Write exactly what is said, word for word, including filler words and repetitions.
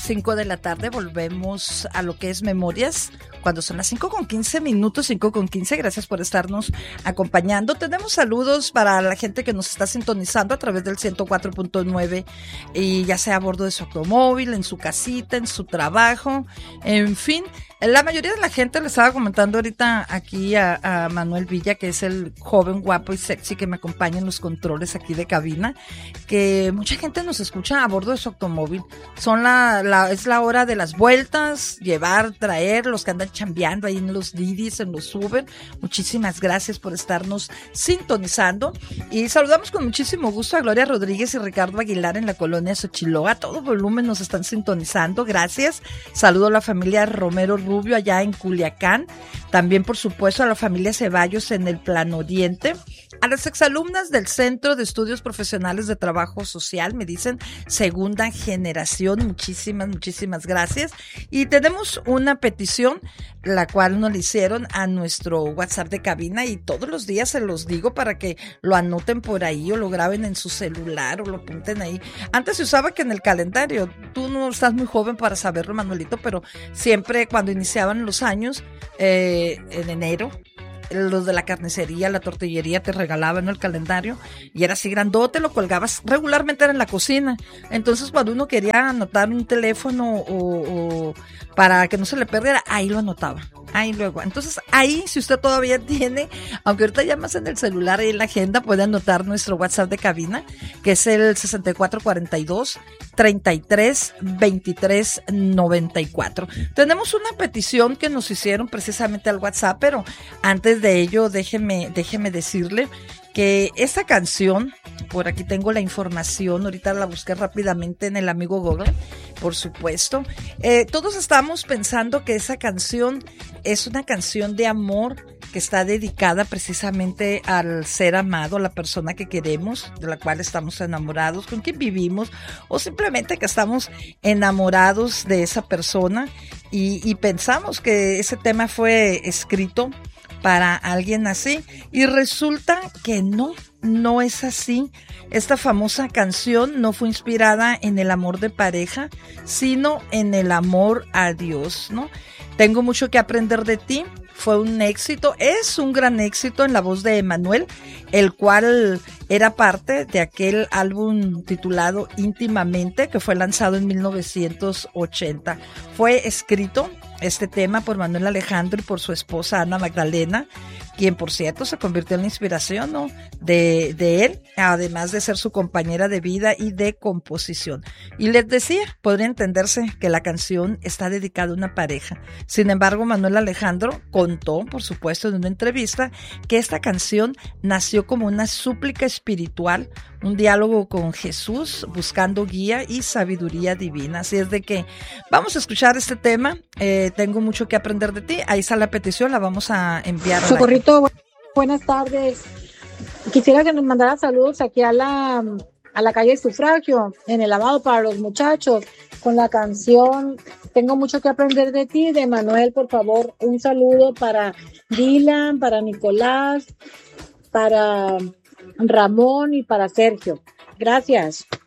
las cinco de la tarde volvemos a lo que es Memorias, cuando son las cinco con quince minutos, cinco con quince. Gracias por estarnos acompañando. Tenemos saludos para la gente que nos está sintonizando a través del ciento cuatro punto nueve, y ya sea a bordo de su automóvil, en su casita, en su trabajo, en fin. La mayoría de la gente, le estaba comentando ahorita aquí a, a Manuel Villa, que es el joven guapo y sexy que me acompaña en los controles aquí de cabina, que mucha gente nos escucha a bordo de su automóvil. Son la, la es la hora de las vueltas, llevar, traer, los que andan chambeando ahí en los Didis, en los Uber. Muchísimas gracias por estarnos sintonizando, y saludamos con muchísimo gusto a Gloria Rodríguez y Ricardo Aguilar en la colonia Xochiloa. A todo volumen nos están sintonizando, gracias. Saludo a la familia Romero Rubio allá en Culiacán, también por supuesto a la familia Ceballos en el Plano Oriente, a las exalumnas del Centro de Estudios Profesionales de Trabajo Social, me dicen segunda generación, muchísimas, muchísimas gracias. Y tenemos una petición, la cual nos le hicieron a nuestro WhatsApp de cabina, y todos los días se los digo para que lo anoten por ahí o lo graben en su celular o lo apunten ahí. Antes se usaba que en el calendario, tú no estás muy joven para saberlo, Manuelito, pero siempre cuando iniciaban los años, eh, en enero, los de la carnicería, la tortillería te regalaban, ¿no?, el calendario, y era así grandote, lo colgabas, regularmente era en la cocina. Entonces cuando uno quería anotar un teléfono o, o para que no se le perdiera, ahí lo anotaba, ahí luego. Entonces ahí, si usted todavía tiene, aunque ahorita llamas en el celular y en la agenda, puede anotar nuestro WhatsApp de cabina, que es el sesenta y cuatro cuarenta y dos, treinta y tres, veintitrés, noventa y cuatro. Tenemos una petición que nos hicieron precisamente al WhatsApp, pero antes de ello, déjeme, déjeme decirle que esta canción, por aquí tengo la información, ahorita la busqué rápidamente en el amigo Google, por supuesto. Eh, todos estamos pensando que esa canción es una canción de amor que está dedicada precisamente al ser amado, a la persona que queremos, de la cual estamos enamorados, con quien vivimos, o simplemente que estamos enamorados de esa persona, y, y pensamos que ese tema fue escrito para alguien así, y resulta que no, no es así. Esta famosa canción no fue inspirada en el amor de pareja, sino en el amor a Dios, ¿no? Tengo mucho que aprender de ti. Fue un éxito, es un gran éxito en la voz de Emanuel, el cual era parte de aquel álbum titulado Íntimamente, que fue lanzado en mil novecientos ochenta. Fue escrito este tema por Manuel Alejandro y por su esposa Ana Magdalena, quien por cierto se convirtió en la inspiración, ¿no?, de, de él, además de ser su compañera de vida y de composición. Y les decía, podría entenderse que la canción está dedicada a una pareja. Sin embargo, Manuel Alejandro contó, por supuesto, en una entrevista, que esta canción nació como una súplica espiritual, un diálogo con Jesús, buscando guía y sabiduría divina. Así es de que vamos a escuchar este tema. Eh, tengo mucho que aprender de ti. Ahí está la petición, la vamos a enviar. Socorrito, buenas tardes. Quisiera que nos mandara saludos aquí a la, a la calle Sufragio, en el lavado para los muchachos, con la canción Tengo mucho que aprender de ti, de Manuel. Por favor, un saludo para Dylan, para Nicolás, para Ramón y para Sergio. Gracias.